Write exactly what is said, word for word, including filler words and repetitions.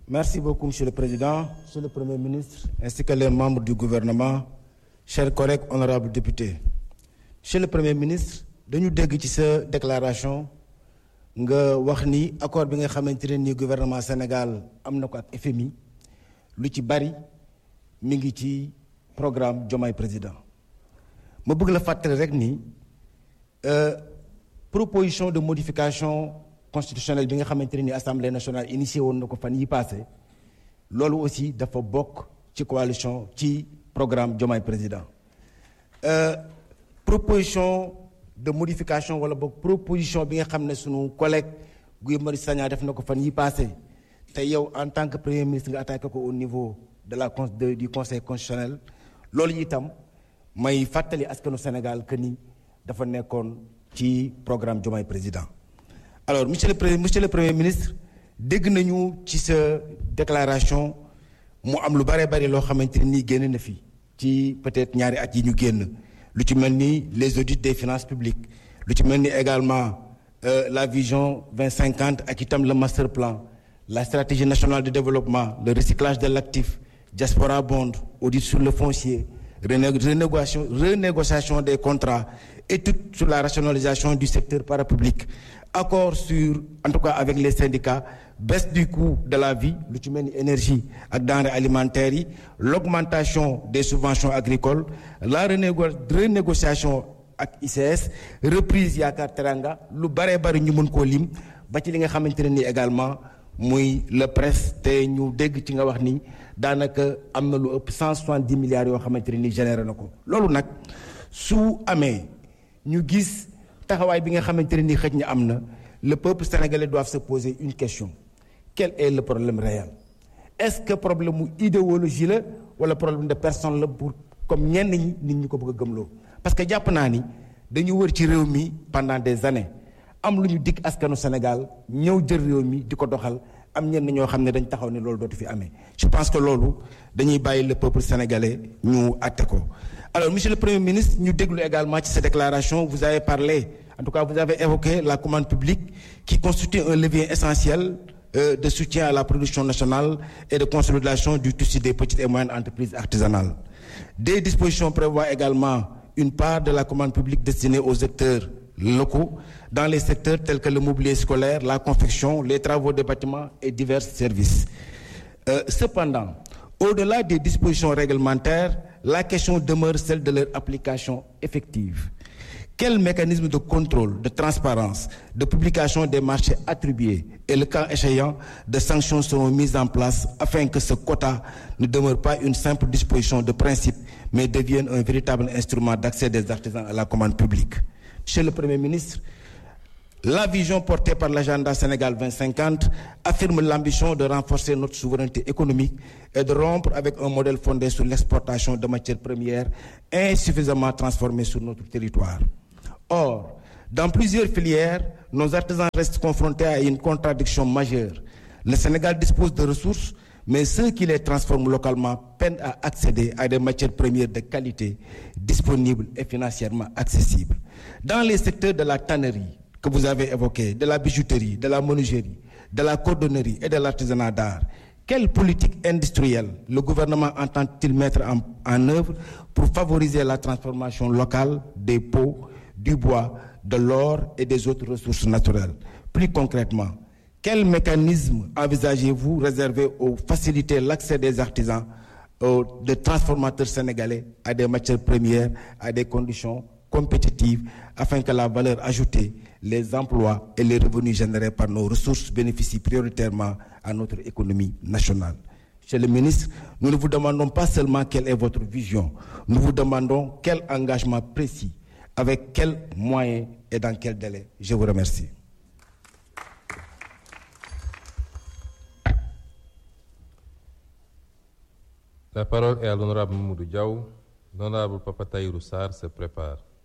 Merci beaucoup, Monsieur le Président, Monsieur le Premier ministre, ainsi que les membres du gouvernement, chers collègues honorables députés. Monsieur le Premier ministre, dañu dégg ci sa déclaration nga wax ni accord bi nga xamante ne ni gouvernement Sénégal am na ko ak F M I lu ci bari mi ngi ci programme Diomaye Président. ma bëgg la fàttali rek ni proposition de modification constitutionnelle bi nga xamante ne ni Assemblée nationale initié woon na ko fan yi passé loolu aussi dafa bokk ci coalition ci programme Diomaye Président. proposition de modification wala boog proposition bi nga xam ne sunu collègue Guy Marius Sagna def na ko fan yi passé te yow en tant que premier ministre nga attaqué ko au niveau de la de, du conseil constitutionnel loolu itam may fàttali askanu Sénégal que ni dafa nekkoon ci programme Diomaye Président. alors monsieur le premier monsieur le premier ministre dégg nañu ci sa déclaration mu am lu bare bari loo xamante ni génn na fi ci peut-être ñaari at yi ñu génn. lu ci mel ni les audits des finances publiques lu ci mel ni également euh, la vision vingt cinquante ak itam le master plan la stratégie nationale de développement le recyclage de l'actif diaspora bond audit sur le foncier renégociation renégociation des contrats étude sur la rationalisation du secteur parapublic accord sur en tout cas avec les syndicats baisse du coût de la vie lu ci mel ni énergie ak denrées alimentaires yi l'augmentation des subventions agricoles la renégo renégociation ak I C S reprise Yaakaar Teranga lu baree bari ñu mën koo lim ba ci li nga xamante ne ni également muy le presse te ñu dégg ci nga wax ni daanaka am na lu ëpp cent soixante-dix milliards yoo xamante ne ni généré na ko loolu nag su amee ñu gis taxawaay bi nga xamante ne ni xëj na am na le peuple sénégalais doit se poser une question. Quel est le problème réel? Est-ce que problème mu idéologie la wala problème de personne la pour comme ñenn ñi nit ñi ko bëgg a gëmloo parce que jàpp naa ni dañu wër ci réew mi pendant des années am lu ñu dikk askanu Sénégal ñëw jël réew mi di ko doxal am ñenn ñoo xam ne dañ taxaw ne loolu dootu fi amee je pense que loolu dañuy bàyyi le peuple sénégalais ñu àtte ko. alors monsieur le Premier ministre ñu déglu également ci sa déclaration vous avez parlé en tout cas vous avez évoqué la commande publique qui constitue un levier essentiel de soutien à la production nationale et de consolidation du tissu des petites et moyennes entreprises artisanales. Des dispositions prévoient également une part de la commande publique destinée aux acteurs locaux dans les secteurs tels que le mobilier scolaire, la confection, les travaux de bâtiments et divers services. Euh, cependant, au-delà des dispositions réglementaires, la question demeure celle de leur application effective. Quel mécanisme de contrôle, de transparence, de publication des marchés attribués et le cas échéant de sanctions seront mises en place afin que ce quota ne demeure pas une simple disposition de principe, mais devienne un véritable instrument d'accès des artisans à la commande publique. Monsieur le Premier ministre, la vision portée par l'agenda Sénégal vingt cinquante affirme l'ambition de renforcer notre souveraineté économique et de rompre avec un modèle fondé sur l'exportation de matières premières insuffisamment transformées sur notre territoire. Or, dans plusieurs filières, nos artisans restent confrontés à une contradiction majeure. Le Sénégal dispose de ressources, mais ceux qui les transforment localement peinent à accéder à des matières premières de qualité, disponibles et financièrement accessibles. Dans les secteurs de la tannerie, que vous avez évoqués, de la bijouterie, de la menuiserie, de la cordonnerie et de l'artisanat d'art, quelle politique industrielle le gouvernement entend-il mettre en, en œuvre pour favoriser la transformation locale des peaux, du bois, de l'or et des autres ressources naturelles? Plus concrètement, quel mécanisme envisagez-vous réservé aux faciliter l'accès des artisans, aux, de transformateurs sénégalais à des matières premières, à des conditions compétitives, afin que la valeur ajoutée, les emplois et les revenus générés par nos ressources bénéficient prioritairement à notre économie nationale? Monsieur le ministre, nous ne vous demandons pas seulement quelle est votre vision, nous vous demandons quel engagement précis, avec quels moyens et dans quel délai. Je vous remercie. La parole est à l'honorable Mamadou Diaw. L'honorable Papa Tahirou Sarr se prépare.